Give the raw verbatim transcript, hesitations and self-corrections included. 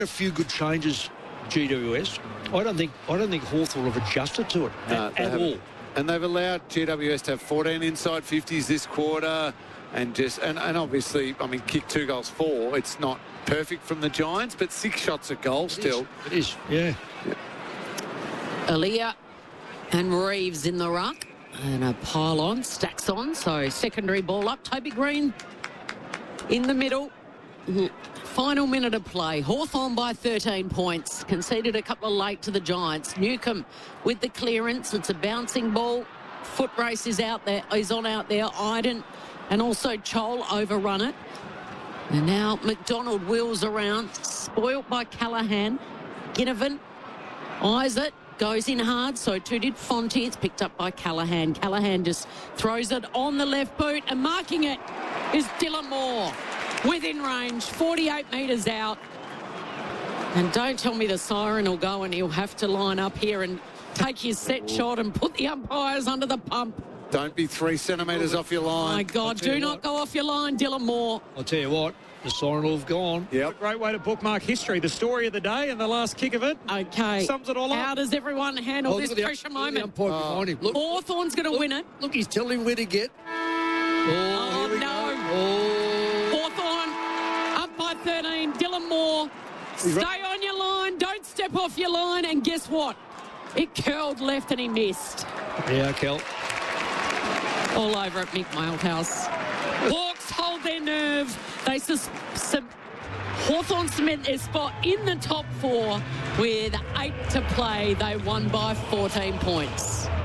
A few good changes, G W S. I don't think I don't think Hawthorn have adjusted to it No, at, they at haven't. all. And they've allowed G W S to have fourteen inside fifties this quarter, and just and, and obviously, I mean, kick two goals four. It's not perfect from the Giants, but six shots at goal still. It is, yeah. Aaliyah and Reeves in the ruck. And a pile on, stacks on. So secondary ball up. Toby Green in the middle. Final minute of play. Hawthorn by thirteen points. Conceded a couple of late to the Giants. Newcomb with the clearance. It's a bouncing ball. Foot race is out there. Is on out there. Iden and also Chol overrun it. And now McDonald wheels around. Spoilt by Callaghan. Ginnivan eyes it. Goes in hard, so too did Fonte. It's picked up by Callaghan. Callaghan just throws it on the left boot, and marking it is Dylan Moore. Within range, forty-eight metres out. And don't tell me the siren will go and he'll have to line up here and take his set shot and put the umpires under the pump. Don't be three centimetres off your line. My God, do not what. go off your line, Dylan Moore. I'll tell you what, the siren will have gone. Yep. A great way to bookmark history. The story of the day and the last kick of it. Okay. Sums it all up. How does everyone handle Oh, this look at the- pressure look at the moment? umpire behind him. Look, Hawthorn's going to look, win it. Look, he's telling him where to get. Oh, Oh, here we no. go. Oh. Hawthorn up by thirteen. Dylan Moore, stay on your line. Don't step off your line. And guess what? It curled left and he missed. Yeah, Kel. All over at Mick Malthouse. Hawks hold their nerve. They sus- sub- Hawthorn cement their spot in the top four with eight to play. They won by fourteen points.